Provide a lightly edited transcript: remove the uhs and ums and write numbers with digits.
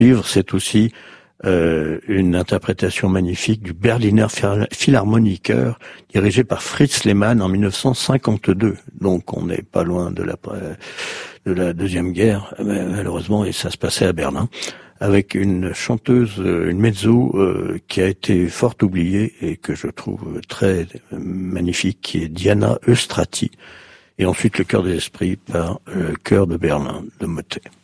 livre, c'est aussi une interprétation magnifique du Berliner Philharmoniker dirigé par Fritz Lehmann en 1952. Donc on n'est pas loin de la Deuxième Guerre, malheureusement, et ça se passait à Berlin, avec une chanteuse, une mezzo qui a été fort oubliée et que je trouve très magnifique, qui est Diana Eustrati. Et ensuite le Chœur des Esprits par le Chœur de Berlin de Motet.